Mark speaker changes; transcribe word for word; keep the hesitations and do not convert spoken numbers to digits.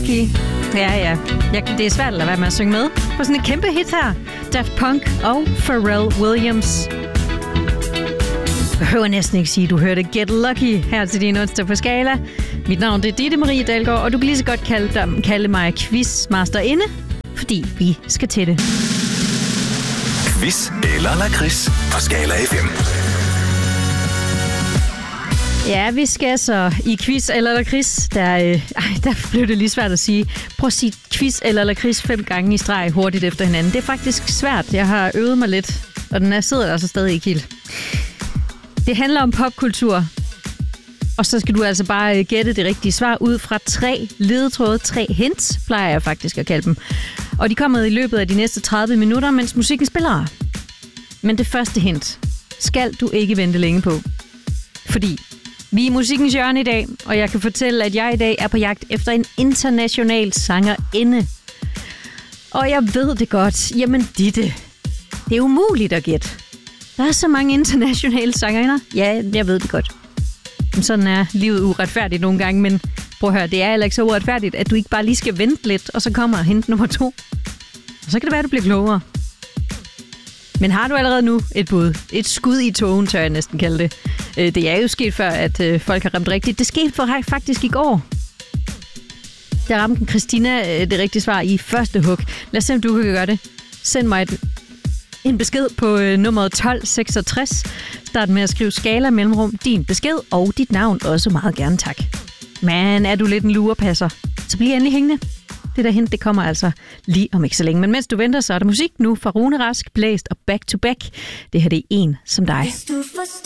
Speaker 1: Lucky. Ja, ja. Jeg, det er svært at lade være med at synge med på sådan et kæmpe hit her. Daft Punk og Pharrell Williams. Jeg behøver næsten ikke sige, at du hørte Get Lucky her til din onsdag på Skala. Mit navn det er Ditte Marie Dalgaard, og du kan lige så godt kalde, dem, kalde mig quizmasterinde, fordi vi skal til det.
Speaker 2: Quiz eller lakrids på Skala F M.
Speaker 1: Ja, vi skal så i quiz eller lakrids. Der, øh, ej, der blev det lige svært at sige. Prøv at sige quiz eller lakrids fem gange i streg hurtigt efter hinanden. Det er faktisk svært. Jeg har øvet mig lidt, og den er sidder altså stadig ikke helt. Det handler om popkultur. Og så skal du altså bare gætte det rigtige svar ud fra tre ledetråde, tre hints, plejer jeg faktisk at kalde dem. Og de kommer i løbet af de næste tredive minutter, mens musikken spiller. Men det første hint skal du ikke vente længe på. Fordi vi er i musikkens hjørne i dag, og jeg kan fortælle, at jeg i dag er på jagt efter en international sangerinde. Og jeg ved det godt. Jamen Ditte, det er umuligt at gætte. Der er så mange internationale sangerinder. Ja, jeg ved det godt. Sådan er livet uretfærdigt nogle gange, men prøv at høre, det er heller ikke så uretfærdigt, at du ikke bare lige skal vente lidt, og så kommer hint nummer to. Og så kan det være, at du bliver klogere. Men har du allerede nu et bud? Et skud i togen, tør jeg næsten kalde det. Det er jo sket før, at folk har ramt rigtigt. Det skete faktisk i går. Der ramte Christina det rigtige svar i første hug. Lad os se, om du kan gøre det. Send mig et, en besked på nummeret tolv seksogtres. Start med at skrive Skala mellemrum, din besked og dit navn også meget gerne, tak. Men er du lidt en lurepasser, så bliv endelig hængende. Det der hint, det kommer altså lige om ikke så længe. Men mens du venter, så er der musik nu fra Rune Rask, Blæst og Back to Back. Det her det er En som dig.
Speaker 3: Hvis du forstår